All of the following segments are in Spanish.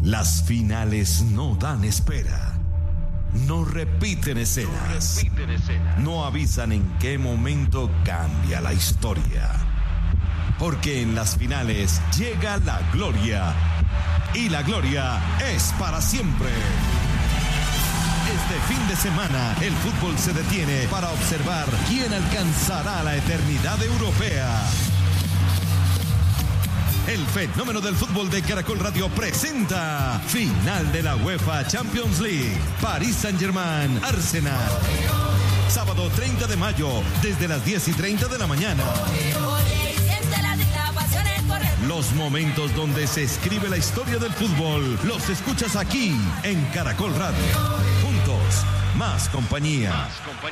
Las finales no dan espera. No repiten escenas. No avisan en qué momento cambia la historia. Porque en las finales llega la gloria. Y la gloria es para siempre. Este fin de semana, el fútbol se detiene para observar quién alcanzará la eternidad europea. El fenómeno del fútbol de Caracol Radio presenta final de la UEFA Champions League. París Saint-Germain, Arsenal. Sábado 30 de mayo, desde las 10:30 de la mañana. Los momentos donde se escribe la historia del fútbol los escuchas aquí en Caracol Radio. Juntos, más compañía.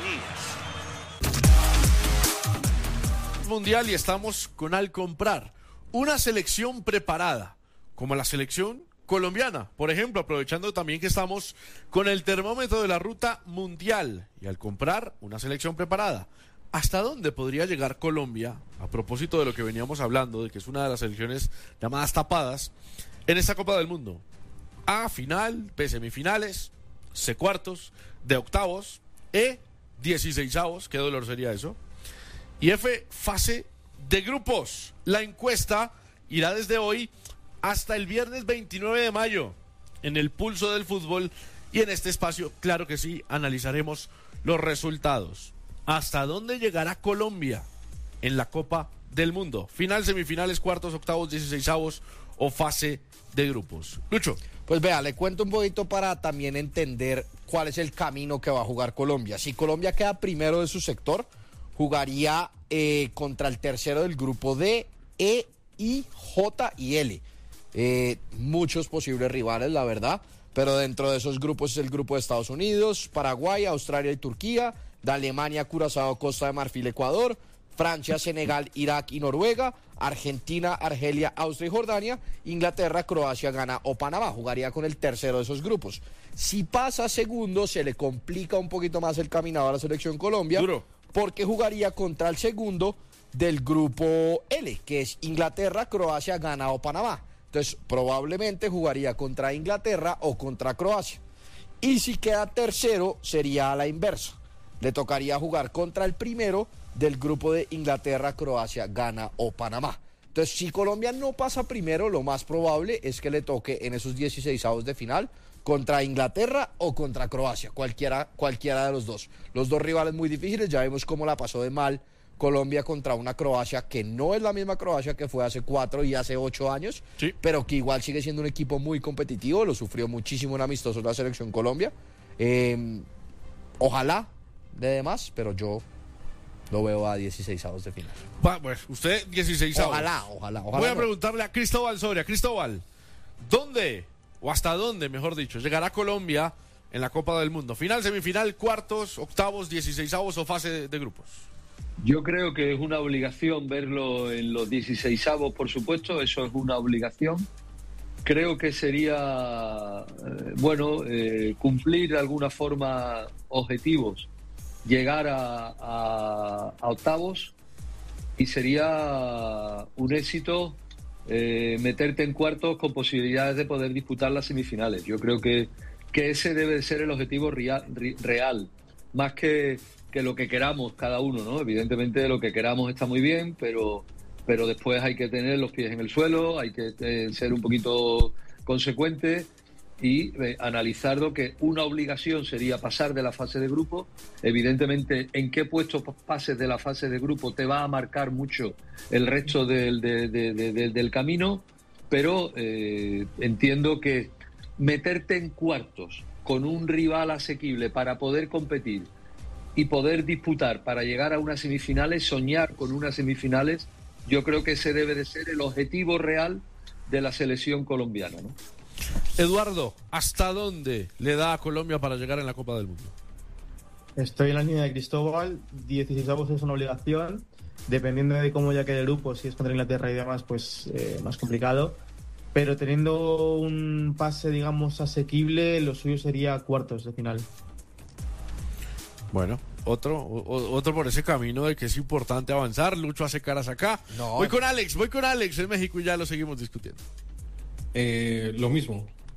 Mundial y estamos con Al Comprar, una selección preparada, como la selección colombiana, por ejemplo, aprovechando también que estamos con el termómetro de la ruta mundial y Al Comprar, una selección preparada. ¿Hasta dónde podría llegar Colombia, a propósito de lo que veníamos hablando, de que es una de las selecciones llamadas tapadas, en esta Copa del Mundo? A, final, B, semifinales, C, cuartos, D, octavos, E, 16avos, qué dolor sería eso, y F, fase de grupos. La encuesta irá desde hoy hasta el viernes 29 de mayo en el Pulso del Fútbol, y en este espacio, claro que sí, analizaremos los resultados. ¿Hasta dónde llegará Colombia en la Copa del Mundo? Final, semifinales, cuartos, octavos, 16avos o fase de grupos. Lucho. Pues vea, le cuento un poquito para también entender cuál es el camino que va a jugar Colombia. Si Colombia queda primero de su sector, jugaría contra el tercero del grupo D, E, I, J y L. Muchos posibles rivales, la verdad, pero dentro de esos grupos es el grupo de Estados Unidos, Paraguay, Australia y Turquía, de Alemania, Curazao, Costa de Marfil, Ecuador, Francia, Senegal, Irak y Noruega, Argentina, Argelia, Austria y Jordania, Inglaterra, Croacia, Ghana o Panamá. Jugaría con el tercero de esos grupos. Si pasa segundo, se le complica un poquito más el caminado a la selección Colombia. Duro. Porque jugaría contra el segundo del grupo L, que es Inglaterra, Croacia, Ghana o Panamá. Entonces, probablemente jugaría contra Inglaterra o contra Croacia. Y si queda tercero, sería a la inversa. Le tocaría jugar contra el primero del grupo de Inglaterra, Croacia, Ghana o Panamá. Entonces, si Colombia no pasa primero, lo más probable es que le toque en esos 16avos de final contra Inglaterra o contra Croacia, cualquiera de los dos. Los dos rivales muy difíciles, ya vemos cómo la pasó de mal Colombia contra una Croacia que no es la misma Croacia que fue hace 4 y hace 8 años, sí, pero que igual sigue siendo un equipo muy competitivo, lo sufrió muchísimo en amistosos la selección Colombia. Ojalá de demás, pero yo lo veo a 16avos de final. Bueno, usted 16avos. Ojalá. Voy a preguntarle a Cristóbal Soria. Cristóbal, ¿dónde, o hasta dónde, mejor dicho, llegará Colombia en la Copa del Mundo? Final, semifinal, cuartos, octavos, 16avos o fase de grupos. Yo creo que es una obligación verlo en los 16avos, por supuesto, eso es una obligación. Creo que sería, cumplir de alguna forma objetivos, llegar a octavos, y sería un éxito meterte en cuartos con posibilidades de poder disputar las semifinales. Yo creo que ese debe de ser el objetivo real, más que lo que queramos cada uno, ¿no? Evidentemente lo que queramos está muy bien, pero después hay que tener los pies en el suelo, hay que ser un poquito consecuente y analizar lo que una obligación sería pasar de la fase de grupo. Evidentemente, en qué puesto pases de la fase de grupo te va a marcar mucho el resto del camino, pero entiendo que meterte en cuartos con un rival asequible para poder competir y poder disputar para llegar a unas semifinales, soñar con unas semifinales, yo creo que ese debe de ser el objetivo real de la selección colombiana, ¿no? Eduardo, ¿hasta dónde le da a Colombia para llegar en la Copa del Mundo? Estoy en la línea de Cristóbal. 16avos es una obligación. Dependiendo de cómo ya quede el grupo, si es contra Inglaterra y demás, pues más complicado. Pero teniendo un pase, digamos, asequible, lo suyo sería cuartos de final. Bueno, otro por ese camino de que es importante avanzar. Lucho hace caras acá. Voy con Alex en México y ya lo seguimos discutiendo. Lo mismo.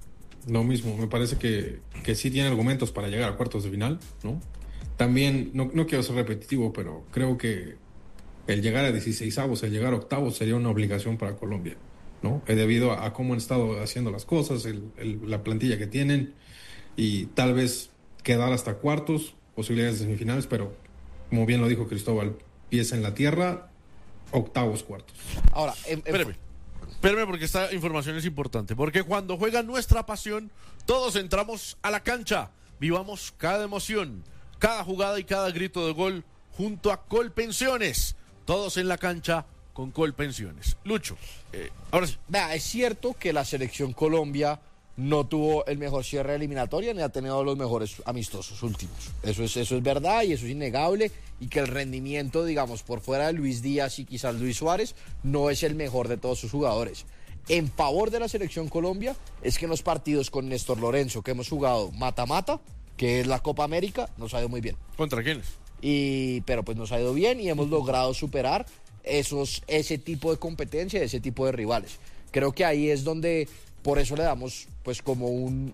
Lo mismo, me parece que sí tiene argumentos para llegar a cuartos de final, ¿no? También, no quiero ser repetitivo, pero creo que el llegar a 16avos, el llegar a octavos sería una obligación para Colombia, ¿no? Debido a cómo han estado haciendo las cosas, la plantilla que tienen, y tal vez quedar hasta cuartos, posibilidades de semifinales, pero como bien lo dijo Cristóbal, pies en la tierra, octavos, cuartos. Ahora, Espérame porque esta información es importante. Porque cuando juega nuestra pasión, todos entramos a la cancha. Vivamos cada emoción, cada jugada y cada grito de gol junto a Colpensiones. Todos en la cancha con Colpensiones. Lucho, ahora sí. Vea, es cierto que la selección Colombia no tuvo el mejor cierre de eliminatoria ni ha tenido los mejores amistosos últimos. Eso es verdad y eso es innegable, y que el rendimiento, digamos, por fuera de Luis Díaz y quizás Luis Suárez, no es el mejor de todos sus jugadores. En favor de la selección Colombia es que en los partidos con Néstor Lorenzo, que hemos jugado mata-mata, que es la Copa América, nos ha ido muy bien. ¿Contra quiénes? Pero pues nos ha ido bien y hemos logrado superar ese tipo de competencia, ese tipo de rivales. Creo que ahí es donde, por eso le damos pues como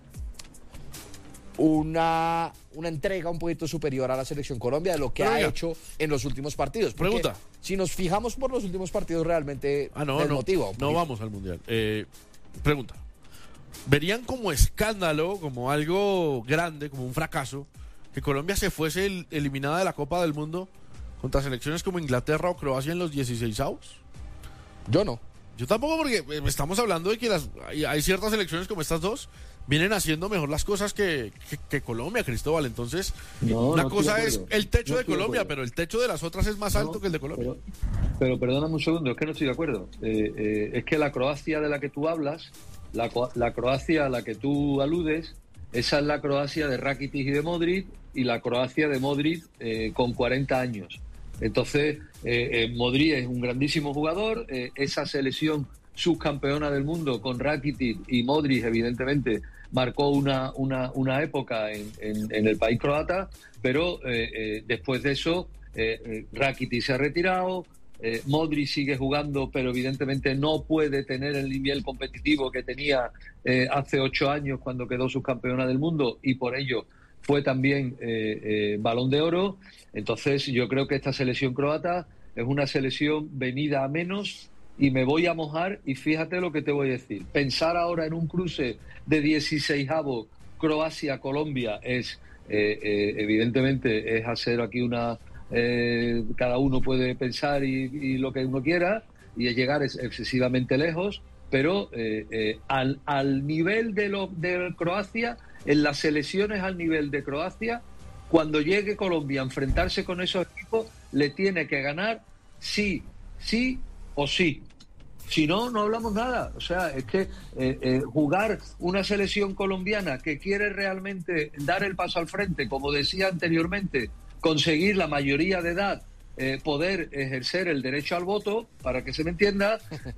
una entrega un poquito superior a la selección Colombia de lo que ha hecho en los últimos partidos. Porque pregunta. Si nos fijamos por los últimos partidos, realmente desmotiva. No vamos al Mundial. Pregunta. ¿Verían como escándalo, como algo grande, como un fracaso, que Colombia se fuese eliminada de la Copa del Mundo contra selecciones como Inglaterra o Croacia en los 16avos? Yo no. Yo tampoco, porque estamos hablando de que hay ciertas selecciones como estas dos vienen haciendo mejor las cosas que Colombia, Cristóbal. Entonces, una cosa es el techo de Colombia, pero el techo de las otras es más alto que el de Colombia. Pero perdóname un segundo, es que no estoy de acuerdo. Es que la Croacia de la que tú hablas, la Croacia a la que tú aludes, esa es la Croacia de Rakitic y de Modric, y la Croacia de Modric con 40 años. Entonces, Modric es un grandísimo jugador, esa selección subcampeona del mundo con Rakitic y Modric, evidentemente, marcó una época en el país croata, pero después de eso, Rakitic se ha retirado, Modric sigue jugando, pero evidentemente no puede tener el nivel competitivo que tenía hace 8 años cuando quedó subcampeona del mundo, y por ello fue también Balón de Oro. Entonces yo creo que esta selección croata es una selección venida a menos, y me voy a mojar, y fíjate lo que te voy a decir. Pensar ahora en un cruce de 16avos Croacia-Colombia es evidentemente es hacer aquí cada uno puede pensar y lo que uno quiera, y es llegar excesivamente lejos, pero al nivel de Croacia, en las selecciones al nivel de Croacia, cuando llegue Colombia a enfrentarse con esos equipos, le tiene que ganar sí o sí. Si no, no hablamos nada. O sea, es que jugar una selección colombiana que quiere realmente dar el paso al frente, como decía anteriormente, conseguir la mayoría de edad, poder ejercer el derecho al voto, para que se me entienda,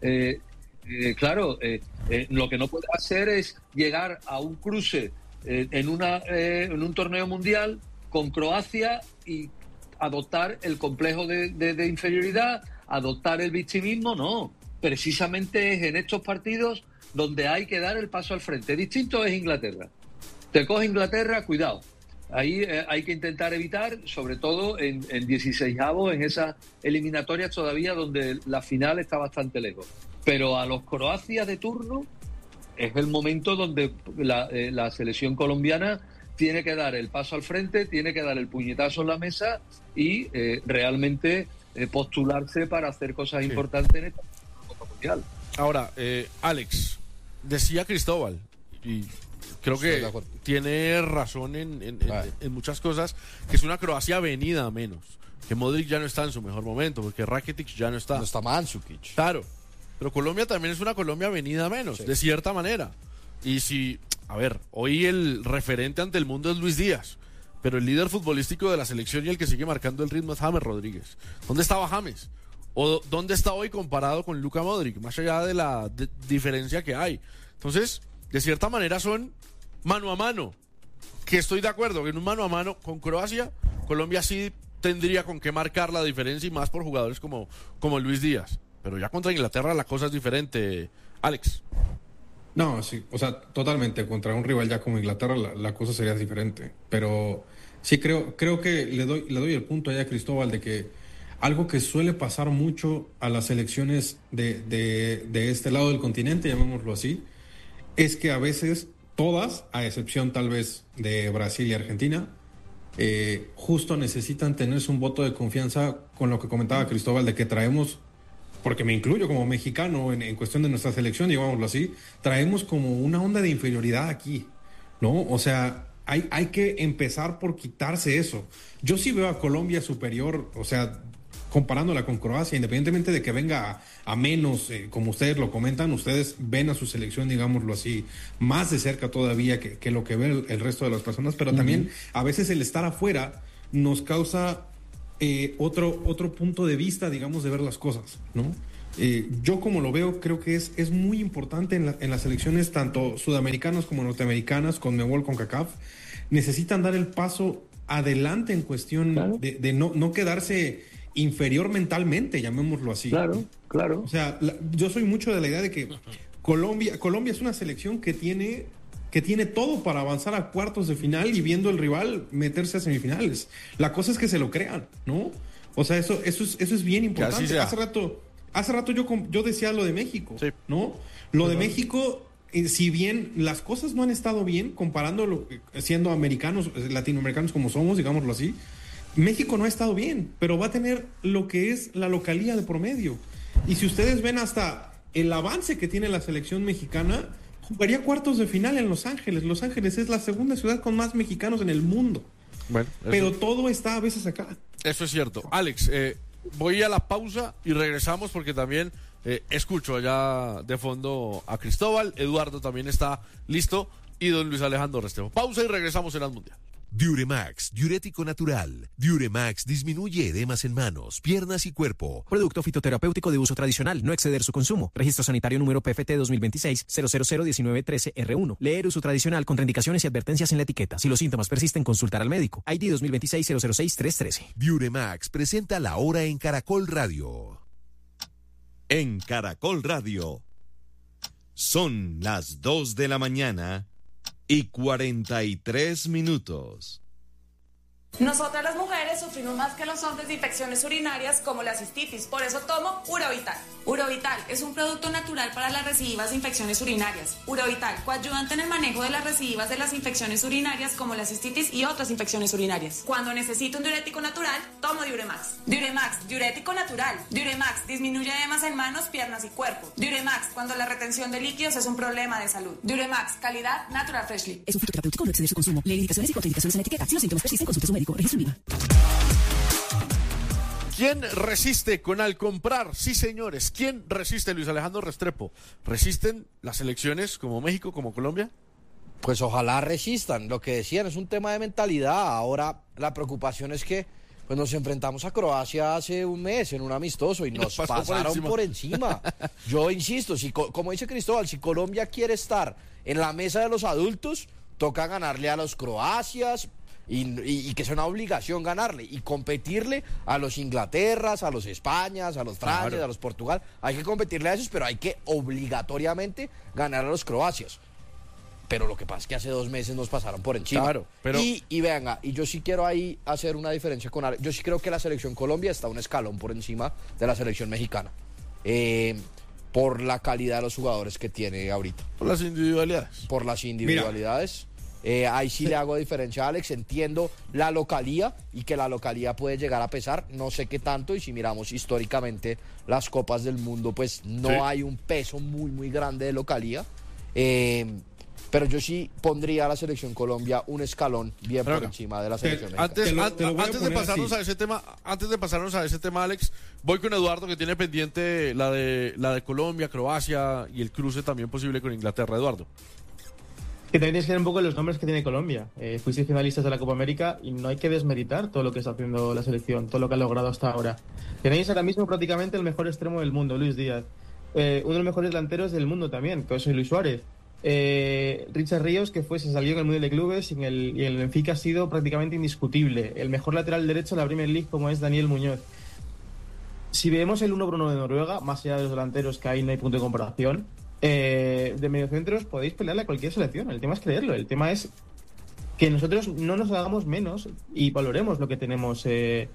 claro, lo que no puede hacer es llegar a un cruce en un torneo mundial con Croacia y adoptar el complejo de inferioridad, adoptar el victimismo. No, precisamente es en estos partidos donde hay que dar el paso al frente. Distinto es Inglaterra. Te coge Inglaterra, cuidado. Ahí hay que intentar evitar, sobre todo en 16avos, en esas eliminatorias todavía donde la final está bastante lejos. Pero a los Croacias de turno es el momento donde la selección colombiana tiene que dar el paso al frente, tiene que dar el puñetazo en la mesa y realmente postularse para hacer cosas importantes en esta Copa Mundial. Ahora, Alex, decía Cristóbal, y creo que tiene razón en muchas cosas, que es una Croacia venida a menos, que Modric ya no está en su mejor momento, porque Rakitic ya no está. No está Mandzukic. Claro, pero Colombia también es una Colombia venida a menos, sí, de cierta manera. Y si, a ver, hoy el referente ante el mundo es Luis Díaz, pero el líder futbolístico de la selección y el que sigue marcando el ritmo es James Rodríguez. ¿Dónde estaba James? ¿O dónde está hoy comparado con Luka Modric? Más allá de la diferencia que hay. Entonces, de cierta manera son mano a mano, que estoy de acuerdo que en un mano a mano con Croacia, Colombia sí tendría con qué marcar la diferencia, y más por jugadores como Luis Díaz. Pero ya contra Inglaterra la cosa es diferente, Alex. No, sí, o sea, totalmente. Contra un rival ya como Inglaterra la cosa sería diferente. Pero sí creo que le doy el punto allá a Cristóbal de que algo que suele pasar mucho a las selecciones de este lado del continente, llamémoslo así, es que a veces todas, a excepción tal vez de Brasil y Argentina, justo necesitan tenerse un voto de confianza con lo que comentaba Cristóbal, de que traemos, porque me incluyo como mexicano en cuestión de nuestra selección, digámoslo así, traemos como una onda de inferioridad aquí, ¿no? O sea, hay que empezar por quitarse eso. Yo sí veo a Colombia superior, o sea, comparándola con Croacia, independientemente de que venga a menos, como ustedes lo comentan, ustedes ven a su selección, digámoslo así, más de cerca todavía que lo que ve el resto de las personas, pero también a veces el estar afuera nos causa otro punto de vista, digamos, de ver las cosas, ¿no? Yo como lo veo, creo que es muy importante en las selecciones, tanto sudamericanas como norteamericanas, con Conmebol, con CONCACAF, necesitan dar el paso adelante en cuestión Claro. de no quedarse inferior mentalmente, llamémoslo así. Claro, claro. O sea, yo soy mucho de la idea de que Colombia es una selección que tiene todo para avanzar a cuartos de final y viendo el rival meterse a semifinales. La cosa es que se lo crean, ¿no? O sea, eso es bien importante. sea. Hace rato yo decía lo de México, Sí. ¿no? Lo de México, si bien las cosas no han estado bien, comparándolo, siendo americanos, latinoamericanos como somos, digámoslo así, México no ha estado bien, pero va a tener lo que es la localía de promedio. Y si ustedes ven hasta el avance que tiene la selección mexicana, jugaría cuartos de final en Los Ángeles. Los Ángeles es la segunda ciudad con más mexicanos en el mundo. Bueno, Pero todo está a veces acá. eso es cierto. Alex, voy a la pausa y regresamos porque también escucho allá de fondo a Cristóbal, Eduardo también está listo y don Luis Alejandro Restrepo. Pausa y regresamos en el Mundial. Diuremax, diurético natural. Diuremax disminuye edemas en manos, piernas y cuerpo. Producto fitoterapéutico de uso tradicional, no exceder su consumo. Registro sanitario número PFT 2026-0001913-R1. Leer uso tradicional, contraindicaciones y advertencias en la etiqueta. Si los síntomas persisten, consultar al médico. ID 2026-006-313. Diuremax presenta La Hora en Caracol Radio. En Caracol Radio. Son las 2 de la mañana y 43 minutos. Nosotras las mujeres sufrimos más que los hombres de infecciones urinarias como la cistitis, por eso tomo Urovital. Urovital es un producto natural para las recidivas de infecciones urinarias. Urovital, coayudante en el manejo de las recidivas de las infecciones urinarias como la cistitis y otras infecciones urinarias. Cuando necesito un diurético natural, tomo Diuremax. Diuremax, diurético natural. Diuremax disminuye edemas en manos, piernas y cuerpo. Diuremax, cuando la retención de líquidos es un problema de salud. Diuremax, calidad Natural Freshly. Es un fitoterapéutico, no exceder su consumo. Lee indicaciones y contraindicaciones en la etiqueta. Si los síntomas persisten, consulte a su médico. Registro en IVA. ¿Quién resiste al comprar? Sí, señores. ¿Quién resiste, Luis Alejandro Restrepo? ¿Resisten las elecciones como México, como Colombia? Pues ojalá resistan. Lo que decían es un tema de mentalidad. Ahora la preocupación es que pues nos enfrentamos a Croacia hace un mes en un amistoso y nos pasaron por encima. Yo insisto, como dice Cristóbal, si Colombia quiere estar en la mesa de los adultos, toca ganarle a los Croacias y que sea una obligación ganarle y competirle a los Inglaterras, a los Españas, a los Francias, Claro. a los Portugal. Hay que competirle a esos, pero hay que obligatoriamente ganar a los Croacias. Pero lo que pasa es que hace 2 meses nos pasaron por encima. Claro, pero... Y venga, y yo sí quiero ahí hacer una diferencia con Alex. Yo sí creo que la selección Colombia está un escalón por encima de la selección mexicana. Por la calidad de los jugadores que tiene ahorita. Por las individualidades. Por las individualidades. Ahí sí le hago diferencia a Alex. Entiendo la localía y que la localía puede llegar a pesar. No sé qué tanto. Y si miramos históricamente las Copas del Mundo, pues no Sí. hay un peso muy, muy grande de localía. Pero yo sí pondría a la selección Colombia un escalón bien Pero por encima de la selección mexicana. Antes, Te lo voy a antes de poner pasarnos así. a ese tema, Alex, voy con Eduardo que tiene pendiente la de Colombia, Croacia y el cruce también posible con Inglaterra. Eduardo. Que también tienes que ver un poco los nombres que tiene Colombia. Fuisteis finalistas de la Copa América y no hay que desmeritar todo lo que está haciendo la selección, todo lo que ha logrado hasta ahora. Tenéis ahora mismo prácticamente el mejor extremo del mundo, Luis Díaz. Uno de los mejores delanteros del mundo también, que es Luis Suárez. Richard Ríos, que se salió en el Mundial de Clubes y en el Benfica ha sido prácticamente indiscutible. El mejor lateral derecho de la Premier League, como es Daniel Muñoz. Si vemos el 1-1 de Noruega, más allá de los delanteros, que ahí no hay punto de comparación, de mediocentros podéis pelearle a cualquier selección. El tema es creerlo. El tema es que nosotros no nos hagamos menos y valoremos lo que tenemos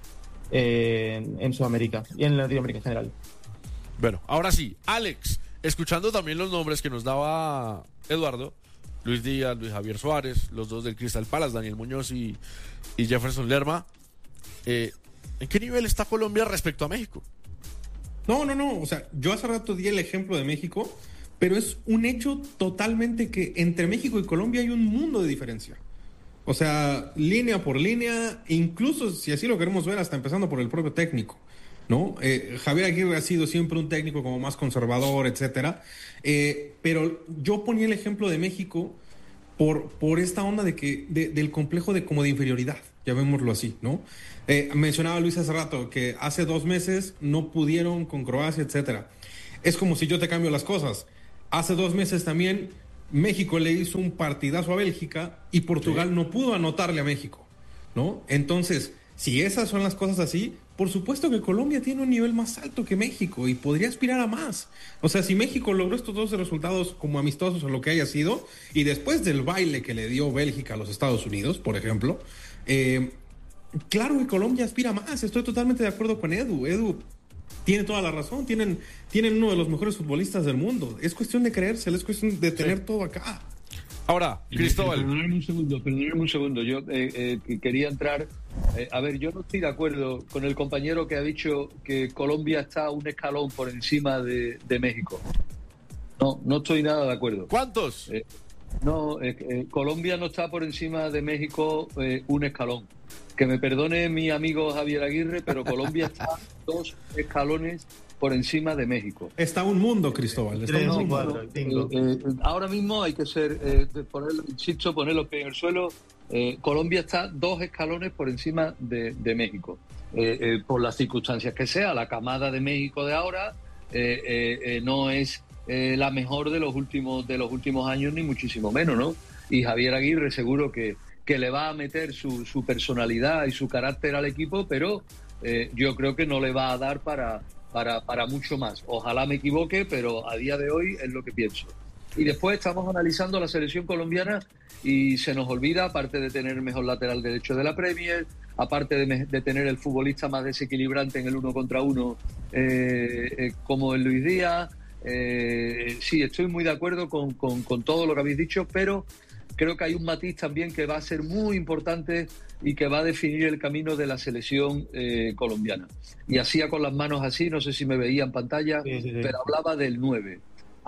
en Sudamérica y en Latinoamérica en general. Bueno, ahora sí, Alex, escuchando también los nombres que nos daba Eduardo, Luis Díaz, Luis Javier Suárez, los dos del Crystal Palace, Daniel Muñoz y Jefferson Lerma, ¿en qué nivel está Colombia respecto a México? No, o sea, yo hace rato di el ejemplo de México, pero es un hecho totalmente que entre México y Colombia hay un mundo de diferencia. O sea, línea por línea, incluso si así lo queremos ver, hasta empezando por el propio técnico, ¿no? Javier Aguirre ha sido siempre un técnico como más conservador, etcétera. Pero yo ponía el ejemplo de México por esta onda del complejo de inferioridad, llamémoslo así, ¿no? Mencionaba Luis hace rato que hace 2 meses no pudieron con Croacia, etcétera. Es como si yo te cambio las cosas. Hace 2 meses también México le hizo un partidazo a Bélgica y Portugal no pudo anotarle a México, ¿no? Entonces, si esas son las cosas así, por supuesto que Colombia tiene un nivel más alto que México y podría aspirar a más. O sea, si México logró estos 2 resultados como amistosos o lo que haya sido, y después del baile que le dio Bélgica a los Estados Unidos, por ejemplo, claro que Colombia aspira a más. Estoy totalmente de acuerdo con Edu. Edu tiene toda la razón. Tienen uno de los mejores futbolistas del mundo. Es cuestión de creérselo, es cuestión de tener todo acá. Ahora, Cristóbal. Perdóname un segundo. Yo quería entrar. A ver, yo no estoy de acuerdo con el compañero que ha dicho que Colombia está un escalón por encima de México. No estoy nada de acuerdo. ¿Cuántos? Colombia no está por encima de México un escalón. Que me perdone mi amigo Javier Aguirre, pero Colombia está 2 escalones por encima de México. Está un mundo, Cristóbal. Ahora mismo hay que poner los pies en el suelo. Colombia está 2 escalones por encima de México. Por las circunstancias que sea, la camada de México de ahora no es la mejor de los últimos años, ni muchísimo menos, ¿no? Y Javier Aguirre seguro que le va a meter su personalidad y su carácter al equipo, pero yo creo que no le va a dar para mucho más. Ojalá me equivoque, pero a día de hoy es lo que pienso. Y después estamos analizando la selección colombiana y se nos olvida, aparte de tener el mejor lateral derecho de la Premier, aparte de tener el futbolista más desequilibrante en el 1 contra 1 como el Luis Díaz. Sí, estoy muy de acuerdo con todo lo que habéis dicho, pero creo que hay un matiz también que va a ser muy importante y que va a definir el camino de la selección colombiana. Y hacía con las manos así, no sé si me veía en pantalla, sí. Pero hablaba del 9.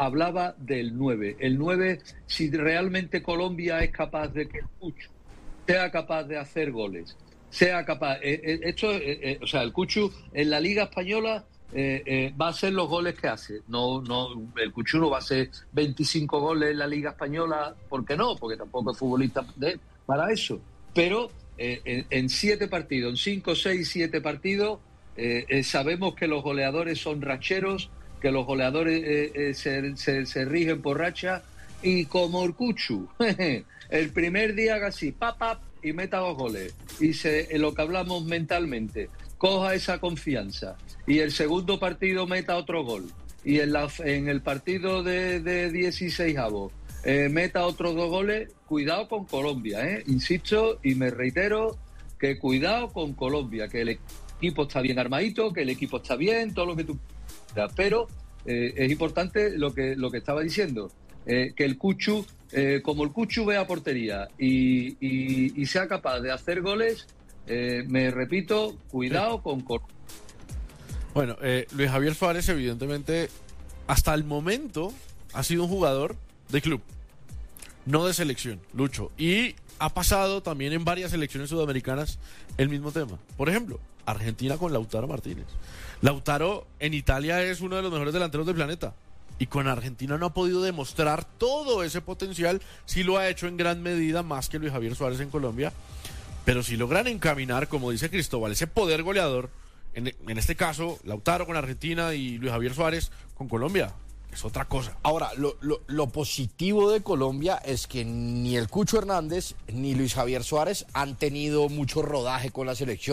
El 9, si realmente Colombia es capaz de que el Cucho sea capaz de hacer goles, sea capaz... o sea, el Cucho en la Liga Española... va a hacer los goles que hace. No, el Cucho no va a hacer 25 goles en la Liga Española. ¿Por qué no? Porque tampoco es futbolista para eso. Pero en 7 partidos, en 5, 6, 7 partidos, sabemos que los goleadores son racheros, que los goleadores se rigen por racha, y como el Cucho el primer día haga así, y meta 2 goles, y lo que hablamos mentalmente, coja esa confianza, y el segundo partido meta otro gol, y en el partido de 16avos meta otros 2 goles, cuidado con Colombia, insisto y me reitero que cuidado con Colombia, que el equipo está bien armadito, que el equipo está bien, todo lo que tú quieras, pero es importante lo que estaba diciendo, que el Cucho, como el Cucho vea portería y sea capaz de hacer goles, me repito, cuidado con Colombia. Bueno, Luis Javier Suárez evidentemente hasta el momento ha sido un jugador de club, no de selección, Lucho, y ha pasado también en varias selecciones sudamericanas el mismo tema. Por ejemplo, Argentina con Lautaro Martínez. Lautaro en Italia es uno de los mejores delanteros del planeta y con Argentina no ha podido demostrar todo ese potencial. Sí lo ha hecho en gran medida más que Luis Javier Suárez en Colombia, pero si logran encaminar, como dice Cristóbal, ese poder goleador, en este caso Lautaro con Argentina y Luis Javier Suárez con Colombia, es otra cosa. Ahora, lo positivo de Colombia es que ni el Cucho Hernández ni Luis Javier Suárez han tenido mucho rodaje con la selección.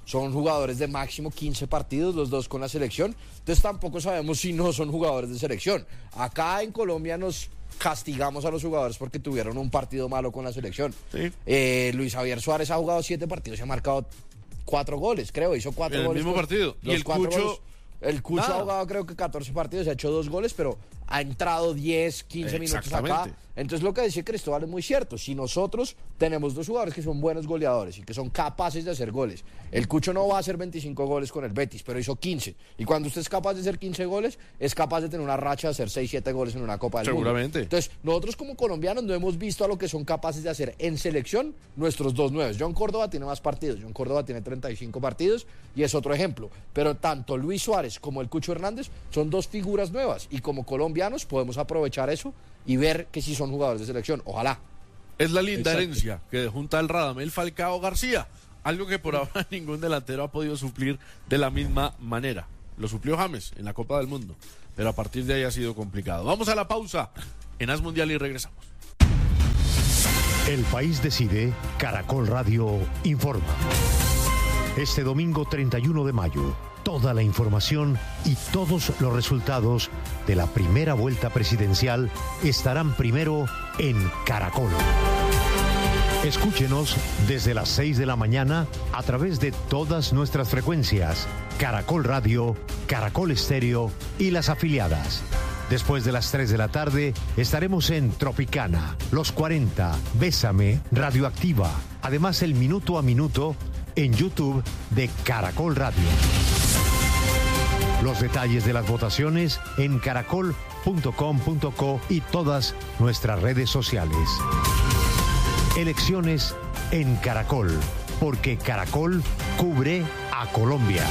son jugadores de máximo 15 partidos, los dos con la selección. Entonces tampoco sabemos si no son jugadores de selección. Acá en Colombia nos castigamos a los jugadores porque tuvieron un partido malo con la selección. Sí. Luis Javier Suárez ha jugado 7 partidos y ha marcado 4 goles, creo. Hizo 4 goles. En el mismo partido. Y el Cucho... El Cucho ha jugado creo que 14 partidos, ha hecho 2 goles, pero ha entrado 10, 15 minutos acá. Entonces lo que decía Cristóbal es muy cierto. Si nosotros tenemos 2 jugadores que son buenos goleadores y que son capaces de hacer goles, el Cucho no va a hacer 25 goles con el Betis, pero hizo 15. Y cuando usted es capaz de hacer 15 goles, es capaz de tener una racha de hacer 6, 7 goles en una Copa del Mundo. Seguramente. Entonces, nosotros como colombianos no hemos visto a lo que son capaces de hacer en selección nuestros 2 nuevos. John Córdoba tiene más partidos. John Córdoba tiene 35 partidos y es otro ejemplo. Pero tanto Luis Suárez como el Cucho Hernández son 2 figuras nuevas y como colombianos podemos aprovechar eso y ver que sí son jugadores de selección. Ojalá. Es la linda herencia que junta el Radamel Falcao García, algo que por ahora ningún delantero ha podido suplir de la misma manera. Lo suplió James en la Copa del Mundo, pero a partir de ahí ha sido complicado. Vamos a la pausa en As Mundial y regresamos. El país decide, Caracol Radio informa. Este domingo 31 de mayo, toda la información y todos los resultados de la primera vuelta presidencial estarán primero en Caracol. Escúchenos desde las 6 de la mañana a través de todas nuestras frecuencias, Caracol Radio, Caracol Estéreo y las afiliadas. Después de las 3 de la tarde estaremos en Tropicana, Los 40, Bésame, Radioactiva. Además el Minuto a Minuto en YouTube de Caracol Radio. Los detalles de las votaciones en caracol.com.co y todas nuestras redes sociales. Elecciones en Caracol, porque Caracol cubre a Colombia.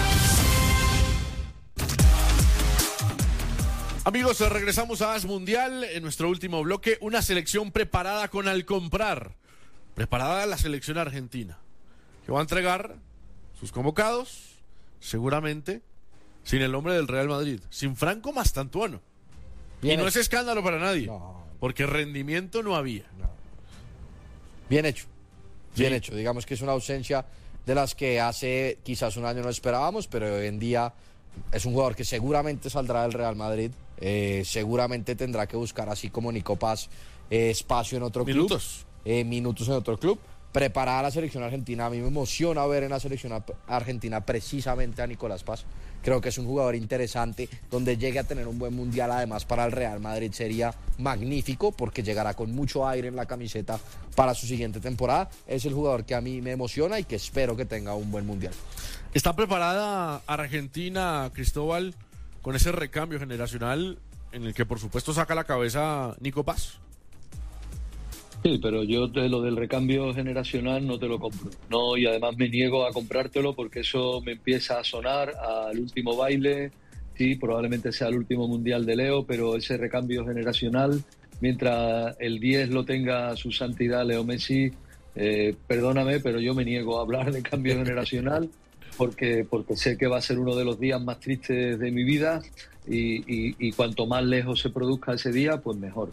Amigos, regresamos a As Mundial en nuestro último bloque. Una selección preparada con Al Comprar. Preparada la selección argentina, que va a entregar sus convocados, seguramente, sin el nombre del Real Madrid, sin Franco Mastantuono. Y no es escándalo para nadie, porque rendimiento no había. Bien hecho, bien hecho. Digamos que es una ausencia de las que hace quizás un año no esperábamos, pero hoy en día es un jugador que seguramente saldrá del Real Madrid, seguramente tendrá que buscar, así como Nico Paz, espacio en otro club, minutos en otro club. Preparada la selección argentina, a mí me emociona ver en la selección argentina precisamente a Nicolás Paz. Creo que es un jugador interesante, donde llegue a tener un buen mundial, además para el Real Madrid sería magnífico, porque llegará con mucho aire en la camiseta para su siguiente temporada. Es el jugador que a mí me emociona y que espero que tenga un buen mundial. ¿Está preparada Argentina, Cristóbal, con ese recambio generacional en el que por supuesto saca la cabeza Nico Paz? Sí, pero yo de lo del recambio generacional no te lo compro. No, y además me niego a comprártelo porque eso me empieza a sonar al último baile. Sí, probablemente sea el último mundial de Leo, pero ese recambio generacional, mientras el 10 lo tenga su santidad Leo Messi, perdóname, pero yo me niego a hablar de cambio generacional porque sé que va a ser uno de los días más tristes de mi vida. Y cuanto más lejos se produzca ese día, pues mejor.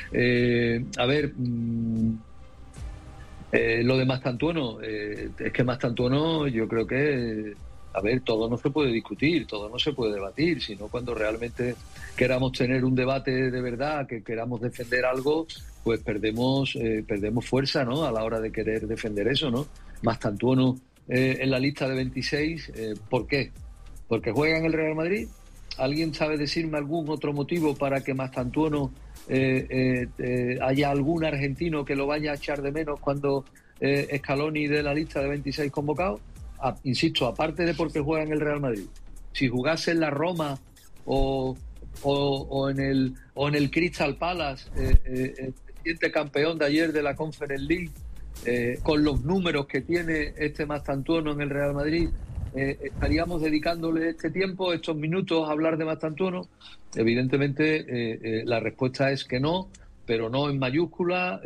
Lo de Mastantuono, es que Mastantuono yo creo que, todo no se puede discutir, todo no se puede debatir, sino cuando realmente queramos tener un debate de verdad, que queramos defender algo, pues perdemos fuerza, ¿no?, a la hora de querer defender eso, ¿no? Mastantuono en la lista de 26, ¿por qué? ¿Porque juega en el Real Madrid? ¿Alguien sabe decirme algún otro motivo para que Mastantuono haya algún argentino que lo vaya a echar de menos cuando Scaloni de la lista de 26 convocados? Insisto, aparte de porque juega en el Real Madrid. Si jugase en la Roma o en el Crystal Palace, el siguiente campeón de ayer de la Conference League, con los números que tiene este Mastantuono en el Real Madrid, ¿estaríamos dedicándole este tiempo, estos minutos a hablar de Mastantuono? Evidentemente la respuesta es que no, pero no en mayúscula,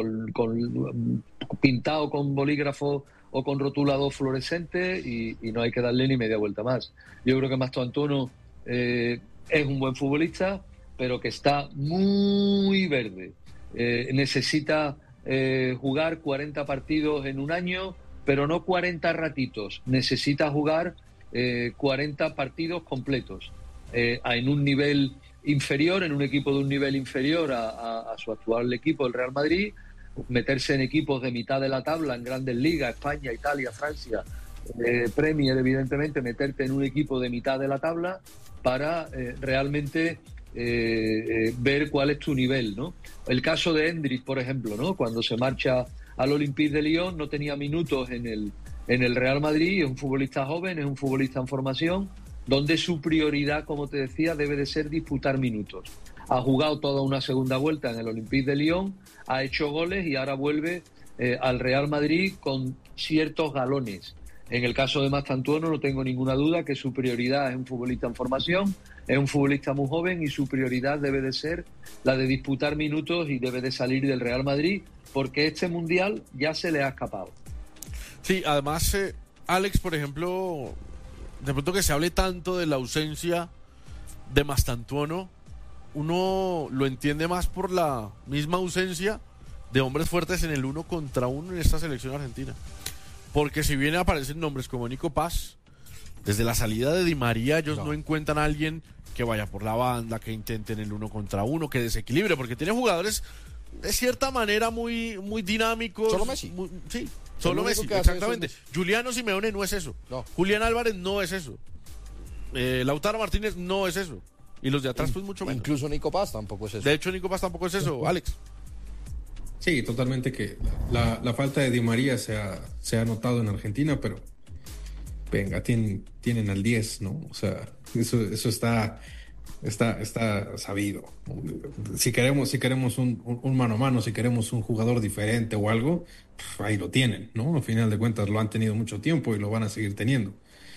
pintado con bolígrafo o con rotulador fluorescente, y no hay que darle ni media vuelta más. Yo creo que Mastantuono es un buen futbolista, pero que está muy verde. Necesita jugar 40 partidos en un año, pero no 40 ratitos. Necesita jugar 40 partidos completos en un nivel inferior, en un equipo de un nivel inferior a su actual equipo, el Real Madrid, meterse en equipos de mitad de la tabla, en grandes ligas, España, Italia, Francia, Premier, evidentemente, meterte en un equipo de mitad de la tabla para realmente ver cuál es tu nivel, ¿no? El caso de Endrick, por ejemplo, ¿no? Cuando se marcha al Olympique de Lyon, no tenía minutos en el Real Madrid, es un futbolista joven, es un futbolista en formación, donde su prioridad, como te decía, debe de ser disputar minutos. Ha jugado toda una segunda vuelta en el Olympique de Lyon, ha hecho goles y ahora vuelve al Real Madrid con ciertos galones. En el caso de Mastantuono no tengo ninguna duda que su prioridad es un futbolista en formación, es un futbolista muy joven y su prioridad debe de ser la de disputar minutos y debe de salir del Real Madrid porque este Mundial ya se le ha escapado. Sí, además, Alex, por ejemplo, de pronto que se hable tanto de la ausencia de Mastantuono, uno lo entiende más por la misma ausencia de hombres fuertes en el 1 contra 1 en esta selección argentina. Porque si bien aparecen nombres como Nico Paz, desde la salida de Di María ellos no encuentran a alguien que vaya por la banda, que intenten el 1 contra 1, que desequilibre, porque tiene jugadores de cierta manera muy dinámicos. Solo Messi. Sí, solo Messi, exactamente. Juliano Simeone no es eso. No. Julián Álvarez no es eso. Lautaro Martínez no es eso. Y los de atrás pues mucho menos. Incluso Nico Paz tampoco es eso. De hecho, Nico Paz tampoco es eso, Alex. Sí, totalmente que la falta de Di María se ha notado en Argentina, pero venga, tienen al 10, ¿no? O sea, eso está sabido. Si queremos un mano a mano, si queremos un jugador diferente o algo, ahí lo tienen, ¿no? Al final de cuentas lo han tenido mucho tiempo y lo van a seguir teniendo.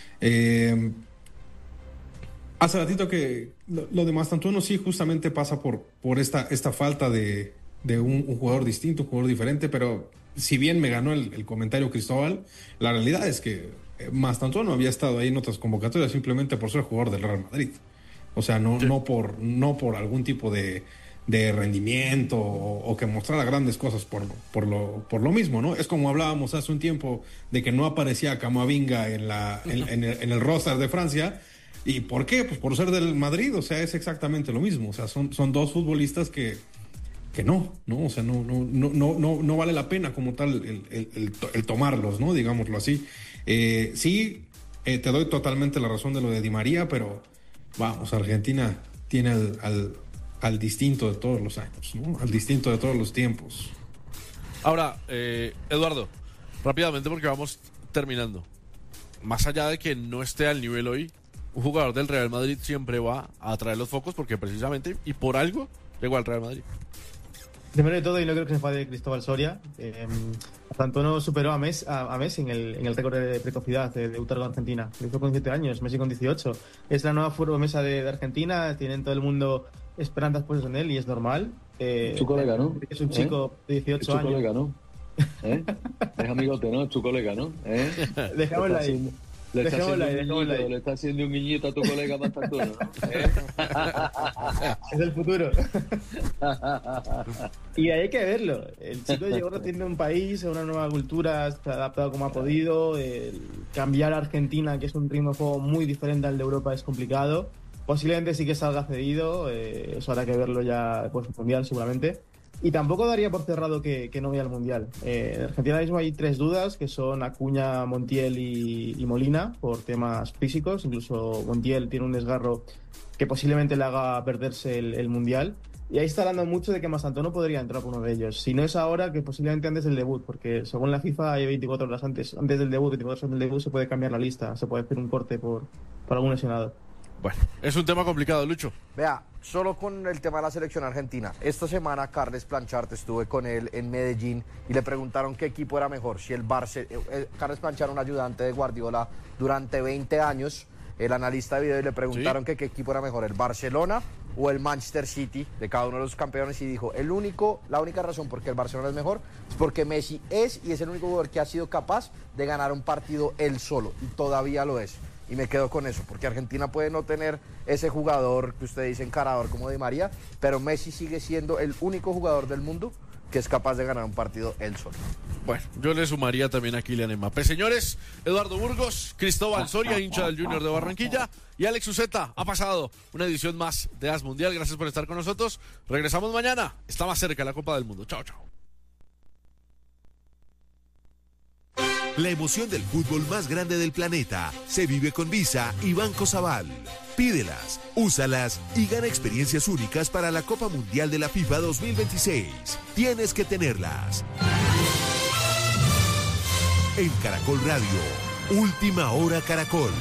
Hace ratito que lo de Mastantuono sí justamente pasa por esta falta de un jugador distinto, un jugador diferente, pero si bien me ganó el comentario Cristóbal, la realidad es que Mastantuono había estado ahí en otras convocatorias simplemente por ser jugador del Real Madrid. O sea, no por algún tipo de rendimiento o que mostrara grandes cosas por lo mismo, ¿no? Es como hablábamos hace un tiempo de que no aparecía Camavinga en el roster de Francia. ¿Y por qué? Pues por ser del Madrid, o sea, es exactamente lo mismo. O sea, son dos futbolistas que no, o sea, no vale la pena como tal el tomarlos, ¿no? Digámoslo así. Sí, te doy totalmente la razón de lo de Di María, pero vamos, Argentina tiene al distinto de todos los años, ¿no? Al distinto de todos los tiempos. Ahora, Eduardo, rápidamente porque vamos terminando. Más allá de que no esté al nivel hoy, un jugador del Real Madrid siempre va a atraer los focos porque precisamente y por algo llegó al Real Madrid. Primero de todo, y no creo que se enfade Cristóbal Soria, Mastantuono superó a Messi en el récord de precocidad de debutar con Argentina. Lo hizo con 17 años, Messi con 18. Es la nueva promesa de Argentina, tienen todo el mundo esperanzas puestas en él y es normal. Su colega, ¿no? Es un chico de 18 años. Es tu colega, ¿no? Es amigote, ¿no? Es tu colega, ¿no? Dejámosla ahí. Le está haciendo un guiñito a tu colega Mastantuono, ¿no? Es el futuro. Y hay que verlo. El chico llegó recién de un país, a una nueva cultura, se ha adaptado como ha podido. Cambiar a Argentina, que es un ritmo de juego muy diferente al de Europa, es complicado. Posiblemente sí que salga cedido, eso habrá que verlo ya pues mundial seguramente. Y tampoco daría por cerrado que no vaya al Mundial. En Argentina ahora mismo hay 3 dudas, que son Acuña, Montiel y Molina, por temas físicos. Incluso Montiel tiene un desgarro que posiblemente le haga perderse el Mundial. Y ahí está hablando mucho de que Mastantuono podría entrar por uno de ellos. Si no es ahora, que posiblemente antes del debut, porque según la FIFA hay 24 horas antes del debut, 24 horas antes del debut se puede cambiar la lista, se puede hacer un corte por algún lesionado. Bueno, es un tema complicado, Lucho. Vea, solo con el tema de la selección argentina. Esta semana Carles Planchart, estuve con él en Medellín y le preguntaron qué equipo era mejor. Si el Carles Planchart, un ayudante de Guardiola durante 20 años, el analista de video, y le preguntaron qué equipo era mejor, el Barcelona o el Manchester City, de cada uno de los campeones, y dijo, la única razón por qué el Barcelona es mejor es porque Messi es el único jugador que ha sido capaz de ganar un partido él solo, y todavía lo es. Y me quedo con eso, porque Argentina puede no tener ese jugador que usted dice encarador como Di María, pero Messi sigue siendo el único jugador del mundo que es capaz de ganar un partido él solo. Bueno, yo le sumaría también a Kylian Mbappé. Señores, Eduardo Burgos, Cristóbal Soria, hincha del Junior de Barranquilla, y Alex Uceta. Ha pasado una edición más de As Mundial. Gracias por estar con nosotros. Regresamos mañana. Está más cerca la Copa del Mundo. Chao, chao. La emoción del fútbol más grande del planeta se vive con Visa y Banco Sabal. Pídelas, úsalas y gana experiencias únicas para la Copa Mundial de la FIFA 2026. Tienes que tenerlas. En Caracol Radio, Última Hora Caracol.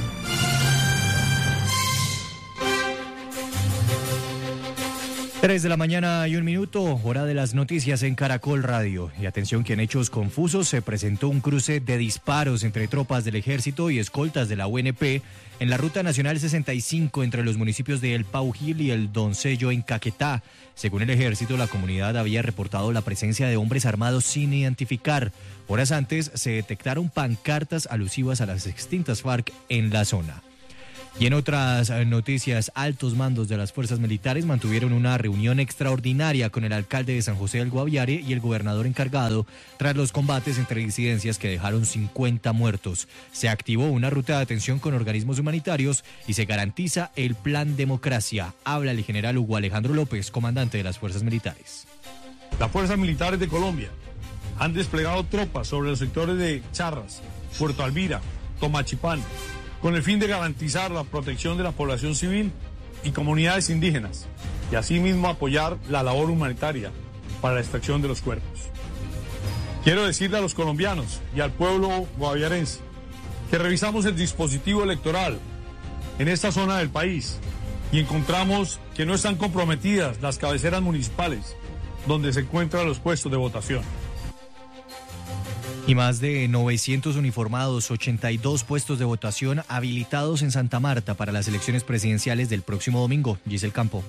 3 de la mañana y 1 minuto, hora de las noticias en Caracol Radio. Y atención que en hechos confusos se presentó un cruce de disparos entre tropas del ejército y escoltas de la UNP en la Ruta Nacional 65 entre los municipios de El Paujil y El Doncello en Caquetá. Según el ejército, la comunidad había reportado la presencia de hombres armados sin identificar. Horas antes se detectaron pancartas alusivas a las extintas FARC en la zona. Y en otras noticias, altos mandos de las fuerzas militares mantuvieron una reunión extraordinaria con el alcalde de San José del Guaviare y el gobernador encargado tras los combates entre disidencias que dejaron 50 muertos. Se activó una ruta de atención con organismos humanitarios y se garantiza el plan democracia. Habla el general Hugo Alejandro López, comandante de las fuerzas militares. Las fuerzas militares de Colombia han desplegado tropas sobre los sectores de Charras, Puerto Alvira, Tomachipán, con el fin de garantizar la protección de la población civil y comunidades indígenas, y asimismo apoyar la labor humanitaria para la extracción de los cuerpos. Quiero decirle a los colombianos y al pueblo guaviarense que revisamos el dispositivo electoral en esta zona del país y encontramos que no están comprometidas las cabeceras municipales donde se encuentran los puestos de votación. Y más de 900 uniformados, 82 puestos de votación habilitados en Santa Marta para las elecciones presidenciales del próximo domingo. Giselle Campo.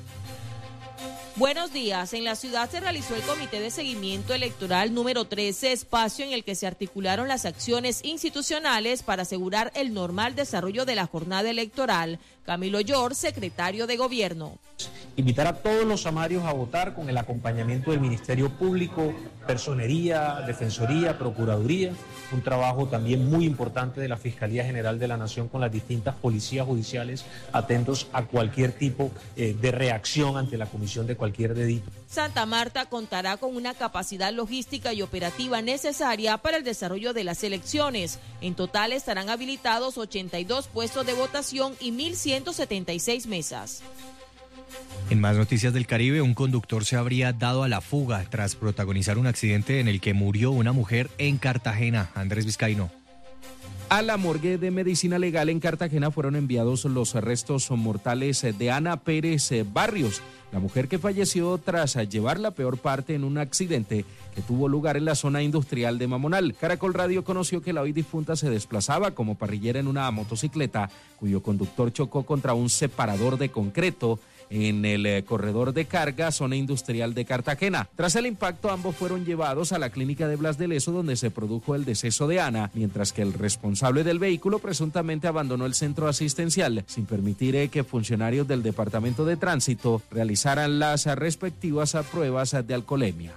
Buenos días. En la ciudad se realizó el Comité de Seguimiento Electoral número 13, espacio en el que se articularon las acciones institucionales para asegurar el normal desarrollo de la jornada electoral. Camilo Llor, secretario de Gobierno. Invitar a todos los samarios a votar con el acompañamiento del Ministerio Público, Personería, Defensoría, Procuraduría, un trabajo también muy importante de la Fiscalía General de la Nación con las distintas policías judiciales atentos a cualquier tipo de reacción ante la comisión de cualquier delito. Santa Marta contará con una capacidad logística y operativa necesaria para el desarrollo de las elecciones. En total estarán habilitados 82 puestos de votación y 1.176 mesas. En más noticias del Caribe, un conductor se habría dado a la fuga tras protagonizar un accidente en el que murió una mujer en Cartagena. Andrés Vizcaíno. A la morgue de medicina legal en Cartagena fueron enviados los restos mortales de Ana Pérez Barrios, la mujer que falleció tras llevar la peor parte en un accidente que tuvo lugar en la zona industrial de Mamonal. Caracol Radio conoció que la hoy difunta se desplazaba como parrillera en una motocicleta cuyo conductor chocó contra un separador de concreto en el corredor de carga, zona industrial de Cartagena. Tras el impacto, ambos fueron llevados a la clínica de Blas de Lezo, donde se produjo el deceso de Ana, mientras que el responsable del vehículo presuntamente abandonó el centro asistencial, sin permitir que funcionarios del Departamento de Tránsito realizaran las respectivas pruebas de alcoholemia.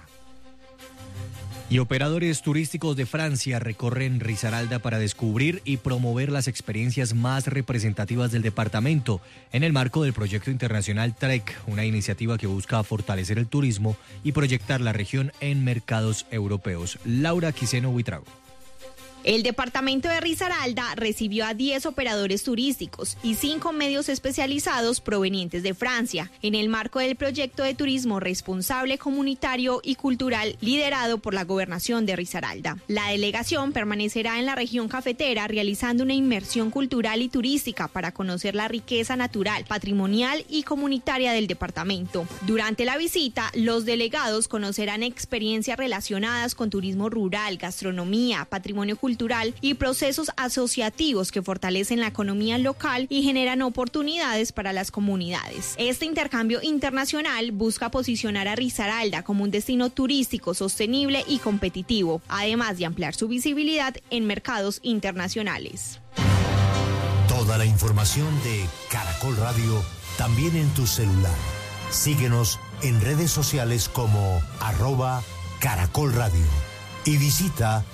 Y operadores turísticos de Francia recorren Risaralda para descubrir y promover las experiencias más representativas del departamento en el marco del proyecto internacional TREC, una iniciativa que busca fortalecer el turismo y proyectar la región en mercados europeos. Laura Quiseno Huitrago. El departamento de Risaralda recibió a 10 operadores turísticos y 5 medios especializados provenientes de Francia, en el marco del proyecto de turismo responsable, comunitario y cultural liderado por la gobernación de Risaralda. La delegación permanecerá en la región cafetera realizando una inmersión cultural y turística para conocer la riqueza natural, patrimonial y comunitaria del departamento. Durante la visita, los delegados conocerán experiencias relacionadas con turismo rural, gastronomía, patrimonio cultural y procesos asociativos que fortalecen la economía local y generan oportunidades para las comunidades. Este intercambio internacional busca posicionar a Risaralda como un destino turístico sostenible y competitivo, además de ampliar su visibilidad en mercados internacionales. Toda la información de Caracol Radio también en tu celular. Síguenos en redes sociales como Caracol Radio y visita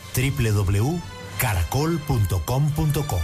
www.caracol.com.co.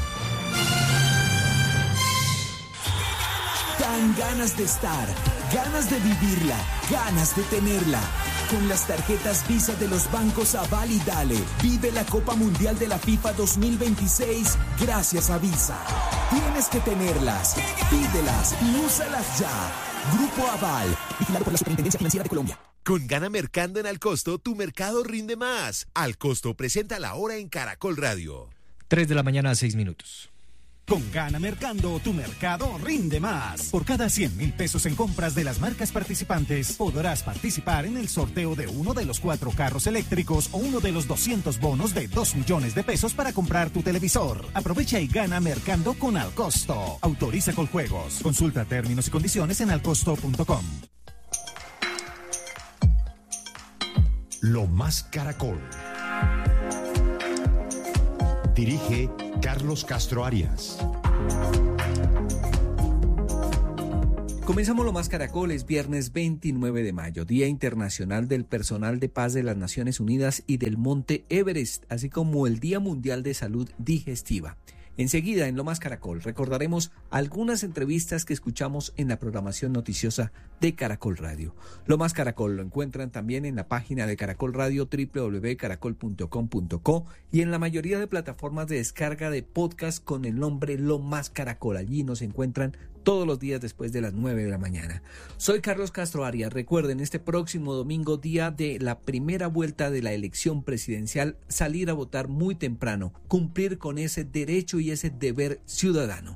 Dan ganas de estar, ganas de vivirla, ganas de tenerla. Con las tarjetas Visa de los bancos Aval y Dale, vive la Copa Mundial de la FIFA 2026 gracias a Visa. Tienes que tenerlas, pídelas y úsalas ya. Grupo Aval, vigilado por la Superintendencia Financiera de Colombia. Con Gana Mercando en Alcosto, tu mercado rinde más. Alcosto presenta la hora en Caracol Radio. 3 de la mañana, 6 minutos. Con Gana Mercando, tu mercado rinde más. Por cada 100.000 pesos en compras de las marcas participantes, podrás participar en el sorteo de uno de los 4 carros eléctricos o uno de los 200 bonos de 2 millones de pesos para comprar tu televisor. Aprovecha y gana Mercando con Alcosto. Autoriza Coljuegos. Consulta términos y condiciones en alcosto.com. Lo Más Caracol. Dirige Carlos Castro Arias. Comenzamos Lo Más Caracol, es viernes 29 de mayo, Día Internacional del Personal de Paz de las Naciones Unidas y del Monte Everest, así como el Día Mundial de Salud Digestiva. Enseguida, en Lo Más Caracol, recordaremos algunas entrevistas que escuchamos en la programación noticiosa de Caracol Radio. Lo Más Caracol lo encuentran también en la página de Caracol Radio, www.caracol.com.co, y en la mayoría de plataformas de descarga de podcast con el nombre Lo Más Caracol. Allí nos encuentran todos los días después de las 9 de la mañana. Soy Carlos Castro Arias. Recuerden, este próximo domingo, día de la primera vuelta de la elección presidencial, salir a votar muy temprano, cumplir con ese derecho y ese deber ciudadano.